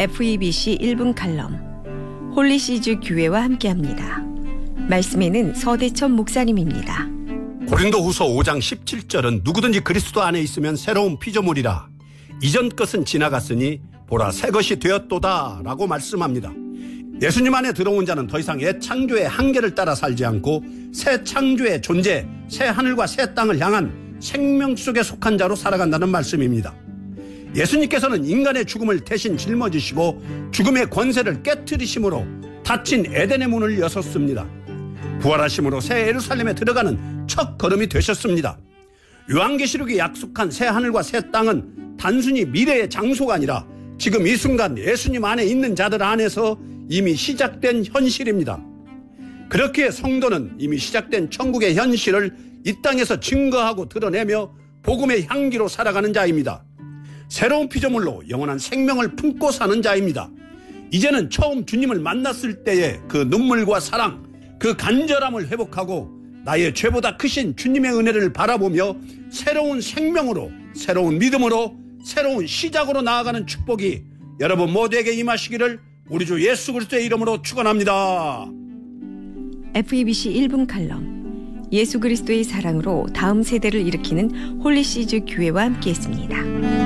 FEBC 1분 칼럼 홀리시즈 교회와 함께합니다. 말씀에는 서대천 목사님입니다. 고린도후서 5장 17절은 누구든지 그리스도 안에 있으면 새로운 피조물이라 이전 것은 지나갔으니 보라 새 것이 되었도다 라고 말씀합니다. 예수님 안에 들어온 자는 더 이상 옛 창조의 한계를 따라 살지 않고 새 창조의 존재, 새 하늘과 새 땅을 향한 생명 속에 속한 자로 살아간다는 말씀입니다. 예수님께서는 인간의 죽음을 대신 짊어지시고 죽음의 권세를 깨트리심으로 닫힌 에덴의 문을 여셨습니다. 부활하심으로 새 예루살렘에 들어가는 첫 걸음이 되셨습니다. 요한계시록이 약속한 새 하늘과 새 땅은 단순히 미래의 장소가 아니라 지금 이 순간 예수님 안에 있는 자들 안에서 이미 시작된 현실입니다. 그렇기에 성도는 이미 시작된 천국의 현실을 이 땅에서 증거하고 드러내며 복음의 향기로 살아가는 자입니다. 새로운 피조물로 영원한 생명을 품고 사는 자입니다. 이제는 처음 주님을 만났을 때의 그 눈물과 사랑, 그 간절함을 회복하고 나의 죄보다 크신 주님의 은혜를 바라보며 새로운 생명으로, 새로운 믿음으로, 새로운 시작으로 나아가는 축복이 여러분 모두에게 임하시기를 우리 주 예수 그리스도의 이름으로 축원합니다. FEBC 1분 칼럼 예수 그리스도의 사랑으로 다음 세대를 일으키는 홀리시즈 교회와 함께했습니다.